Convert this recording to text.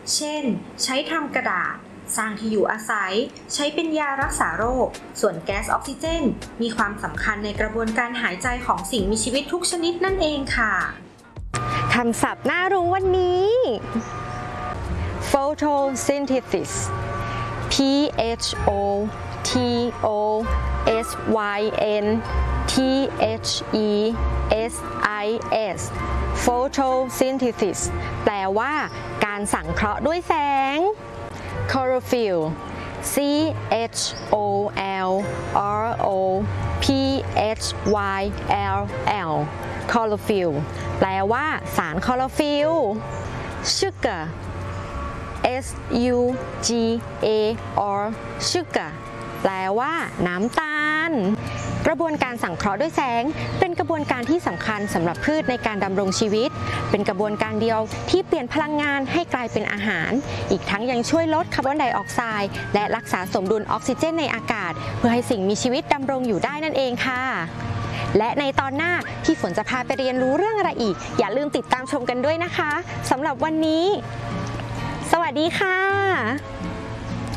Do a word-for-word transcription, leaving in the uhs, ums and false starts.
เช่นใช้ทำกระดาษสร้างที่อยู่อาศัยใช้เป็นยารักษาโรคส่วนแก๊สออกซิเจนมีความสำคัญในกระบวนการหายใจของสิ่งมีชีวิตทุกชนิดนั่นเองค่ะคำศัพท์น่ารู้วันนี้ photosynthesis P H O T O S Y N T H E S I S photosynthesis แปลว่าการสังเคราะห์ด้วยแสง chlorophyll C H O L R O P H Y L L chlorophyll แปลว่าสารคลอโรฟิล sugar S U G A R sugar แปลว่าน้ำตาลกระบวนการสังเคราะห์ด้วยแสงเป็นกระบวนการที่สำคัญสำหรับพืชในการดำรงชีวิตเป็นกระบวนการเดียวที่เปลี่ยนพลังงานให้กลายเป็นอาหารอีกทั้งยังช่วยลดคาร์บอนไดออกไซด์และรักษาสมดุลออกซิเจนในอากาศเพื่อให้สิ่งมีชีวิตดำรงอยู่ได้นั่นเองค่ะและในตอนหน้าที่ฝนจะพาไปเรียนรู้เรื่องอะไรอีกอย่าลืมติดตามชมกันด้วยนะคะสำหรับวันนี้สวัสดีค่ะ